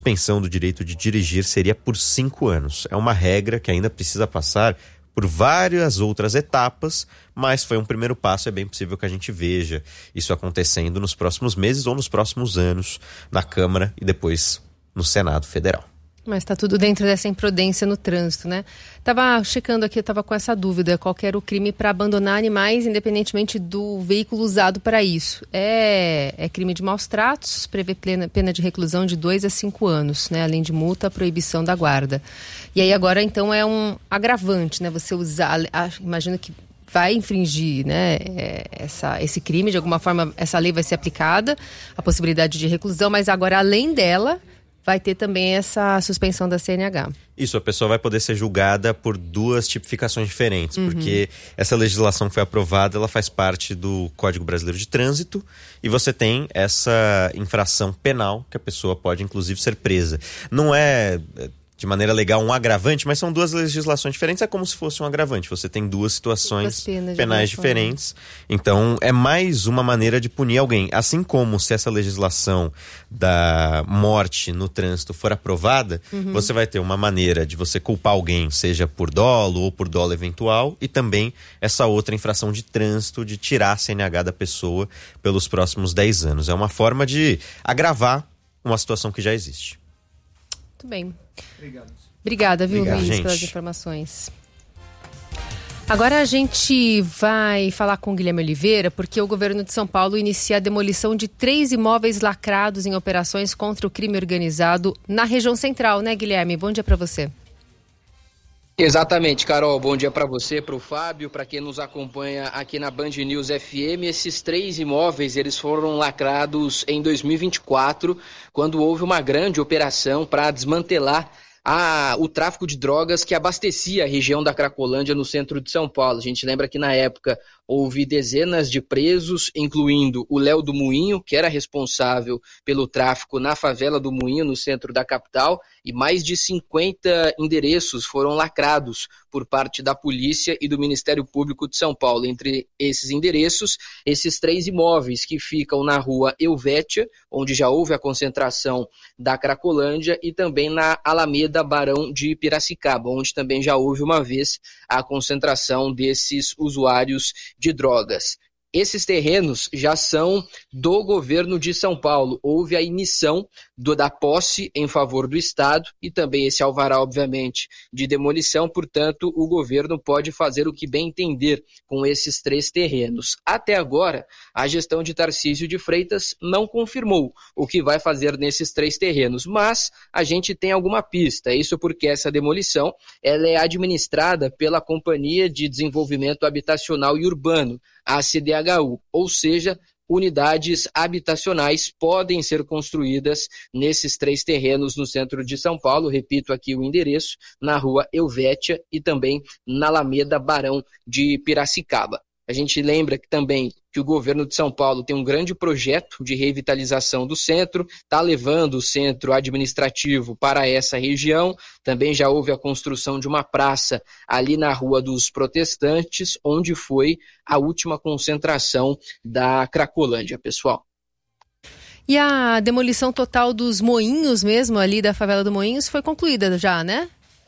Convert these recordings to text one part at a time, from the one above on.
suspensão do direito de dirigir seria por 5 anos. É uma regra que ainda precisa passar por várias outras etapas, mas foi um primeiro passo. É bem possível que a gente veja isso acontecendo nos próximos meses ou nos próximos anos na Câmara e depois no Senado Federal. Mas tá tudo dentro dessa imprudência no trânsito, né? Tava checando aqui, eu tava com essa dúvida, qual que era o crime para abandonar animais, independentemente do veículo usado para isso. É crime de maus tratos, prevê pena de reclusão de 2 a 5 anos, né? Além de multa, proibição da guarda. E aí agora, então, é um agravante, né? Você usar, imagino que vai infringir, né, esse crime, de alguma forma essa lei vai ser aplicada, a possibilidade de reclusão, mas agora, além dela, vai ter também essa suspensão da CNH. Isso, a pessoa vai poder ser julgada por 2 tipificações diferentes, porque essa legislação que foi aprovada, ela faz parte do Código Brasileiro de Trânsito e você tem essa infração penal que a pessoa pode, inclusive, ser presa. Não é de maneira legal um agravante, mas são 2 legislações diferentes, é como se fosse um agravante. Você tem 2 situações penais diferentes, então é mais uma maneira de punir alguém. Assim como se essa legislação da morte no trânsito for aprovada, você vai ter uma maneira de você culpar alguém, seja por dolo ou por dolo eventual, e também essa outra infração de trânsito de tirar a CNH da pessoa pelos próximos 10 anos. É uma forma de agravar uma situação que já existe. Muito bem. Obrigada, viu, Luiz, gente, pelas informações. Agora a gente vai falar com o Guilherme Oliveira, porque o governo de São Paulo inicia a demolição de 3 imóveis lacrados em operações contra o crime organizado na região central, né, Guilherme? Bom dia para você. Exatamente, Carol. Bom dia para você, para o Fábio, para quem nos acompanha aqui na Band News FM. Esses 3 imóveis, eles foram lacrados em 2024, quando houve uma grande operação para desmantelar o tráfico de drogas que abastecia a região da Cracolândia no centro de São Paulo. A gente lembra que na época houve dezenas de presos, incluindo o Léo do Moinho, que era responsável pelo tráfico na favela do Moinho, no centro da capital, e mais de 50 endereços foram lacrados por parte da polícia e do Ministério Público de São Paulo. Entre esses endereços, esses 3 imóveis que ficam na rua Helvétia, onde já houve a concentração da Cracolândia, e também na Alameda Barão de Piracicaba, onde também já houve uma vez a concentração desses usuários de drogas. Esses terrenos já são do governo de São Paulo. Houve a emissão da posse em favor do Estado e também esse alvará, obviamente, de demolição. Portanto, o governo pode fazer o que bem entender com esses 3 terrenos. Até agora, a gestão de Tarcísio de Freitas não confirmou o que vai fazer nesses 3 terrenos, mas a gente tem alguma pista. Isso porque essa demolição ela é administrada pela Companhia de Desenvolvimento Habitacional e Urbano, a CDHU, ou seja, unidades habitacionais podem ser construídas nesses 3 terrenos no centro de São Paulo. Repito aqui o endereço, na rua Helvétia e também na Alameda Barão de Piracicaba. A gente lembra que também que o governo de São Paulo tem um grande projeto de revitalização do centro, está levando o centro administrativo para essa região. Também já houve a construção de uma praça ali na Rua dos Protestantes, onde foi a última concentração da Cracolândia, pessoal. E a demolição total dos moinhos mesmo, ali da favela do Moinhos, foi concluída já, né?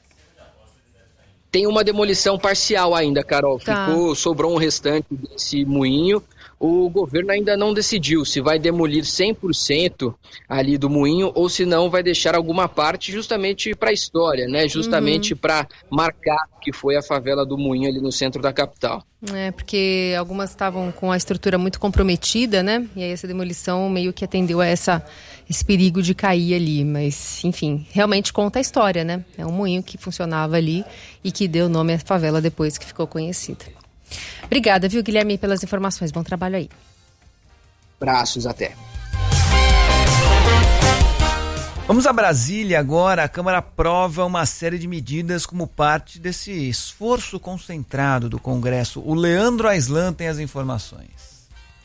Tem uma demolição parcial ainda, Carol. Tá. Sobrou um restante desse moinho. O governo ainda não decidiu se vai demolir 100% ali do moinho ou se não vai deixar alguma parte justamente para a história, né? Justamente para marcar que foi a favela do Moinho ali no centro da capital. Porque algumas estavam com a estrutura muito comprometida, né? E aí essa demolição meio que atendeu a esse perigo de cair ali. Mas, enfim, realmente conta a história, né? É um moinho que funcionava ali e que deu nome à favela depois que ficou conhecida. Obrigada, viu, Guilherme, pelas informações. Bom trabalho aí. Abraços, até. Vamos a Brasília agora. A Câmara aprova uma série de medidas como parte desse esforço concentrado do Congresso. O Leandro Aislan tem as informações.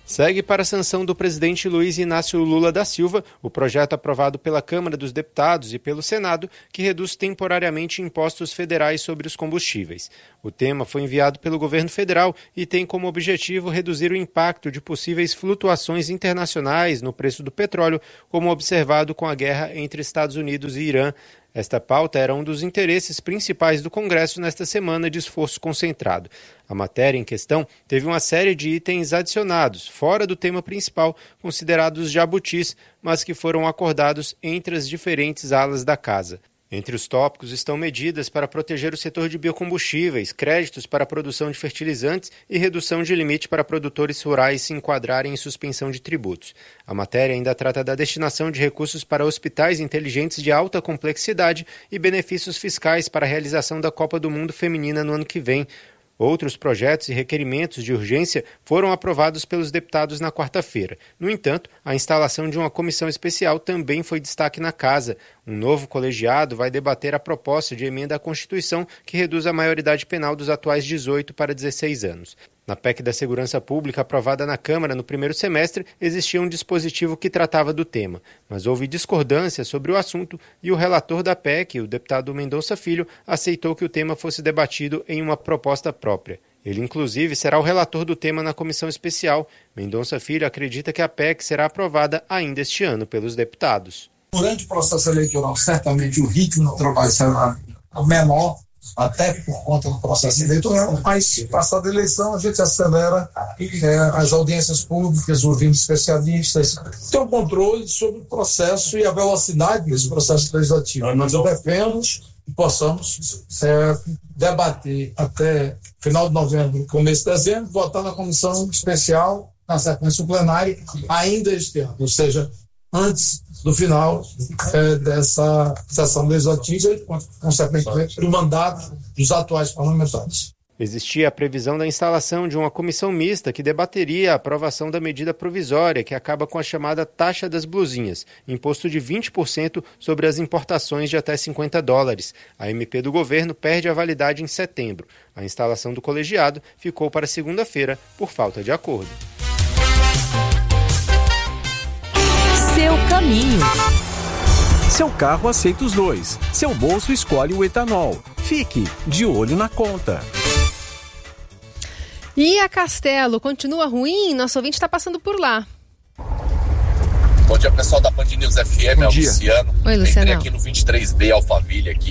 Segue para a sanção do presidente Luiz Inácio Lula da Silva o projeto aprovado pela Câmara dos Deputados e pelo Senado que reduz temporariamente impostos federais sobre os combustíveis. O tema foi enviado pelo governo federal e tem como objetivo reduzir o impacto de possíveis flutuações internacionais no preço do petróleo, como observado com a guerra entre Estados Unidos e Irã. Esta pauta era um dos interesses principais do Congresso nesta semana de esforço concentrado. A matéria em questão teve uma série de itens adicionados, fora do tema principal, considerados jabutis, mas que foram acordados entre as diferentes alas da Casa. Entre os tópicos estão medidas para proteger o setor de biocombustíveis, créditos para a produção de fertilizantes e redução de limite para produtores rurais se enquadrarem em suspensão de tributos. A matéria ainda trata da destinação de recursos para hospitais inteligentes de alta complexidade e benefícios fiscais para a realização da Copa do Mundo Feminina no ano que vem. Outros projetos e requerimentos de urgência foram aprovados pelos deputados na quarta-feira. No entanto, a instalação de uma comissão especial também foi destaque na Casa. Um novo colegiado vai debater a proposta de emenda à Constituição que reduz a maioridade penal dos atuais 18 para 16 anos. Na PEC da Segurança Pública, aprovada na Câmara no primeiro semestre, existia um dispositivo que tratava do tema, mas houve discordância sobre o assunto e o relator da PEC, o deputado Mendonça Filho, aceitou que o tema fosse debatido em uma proposta própria. Ele, inclusive, será o relator do tema na comissão especial. Mendonça Filho acredita que a PEC será aprovada ainda este ano pelos deputados. Durante o processo eleitoral, certamente o ritmo do trabalho será menor, até por conta do processo eleitoral, mas passada a eleição a gente acelera as audiências públicas, ouvindo especialistas, tem um controle sobre o processo e a velocidade desse processo legislativo. Nós defendemos que possamos debater até final de novembro, começo de dezembro, votar na comissão especial, na sequência plenária, ainda este ano, ou seja, antes do final dessa sessão legislativa e, consequentemente, do mandato dos atuais parlamentares. Existia a previsão da instalação de uma comissão mista que debateria a aprovação da medida provisória que acaba com a chamada taxa das blusinhas, imposto de 20% sobre as importações de até $50. A MP do governo perde a validade em setembro. A instalação do colegiado ficou para segunda-feira por falta de acordo. Seu caminho. Seu carro aceita os dois. Seu bolso escolhe o etanol. Fique de olho na conta. E a Castelo continua ruim? Nosso ouvinte está passando por lá. Bom dia, pessoal da Band News FM, é o Luciano. Oi, Luciano. Entrei aqui no 23B Alphaville aqui.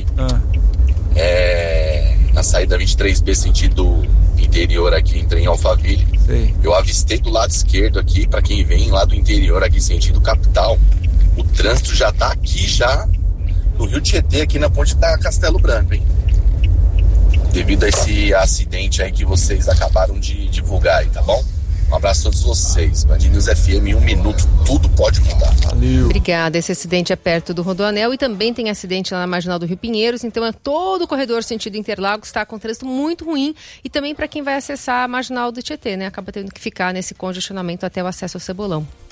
Na saída 23B sentido interior aqui, entrei em Alphaville. Sei. Eu avistei do lado esquerdo aqui, para quem vem lá do interior aqui sentido capital, o trânsito já tá aqui já no Rio Tietê, aqui na ponte da Castelo Branco, hein? Devido a esse acidente aí que vocês acabaram de divulgar aí, tá bom? Um abraço a todos vocês. Band News FM, em 1 minuto, tudo pode mudar. Valeu. Obrigada. Esse acidente é perto do Rodoanel e também tem acidente lá na Marginal do Rio Pinheiros, então é todo o corredor sentido Interlagos, está com trânsito muito ruim e também para quem vai acessar a Marginal do Tietê, né? Acaba tendo que ficar nesse congestionamento até o acesso ao Cebolão.